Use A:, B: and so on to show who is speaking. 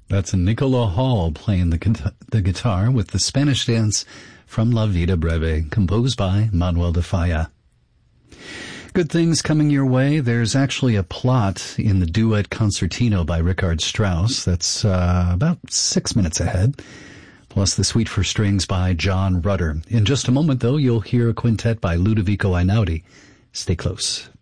A: That's Nicola Hall playing the guitar with the Spanish dance from La Vida Breve, composed by Manuel de Falla. Good things coming your way. There's actually a plot in the duet concertino by Richard Strauss that's about 6 minutes ahead, plus the suite for strings by John Rutter. In just a moment, though, you'll hear a quintet by Ludovico Einaudi. Stay close.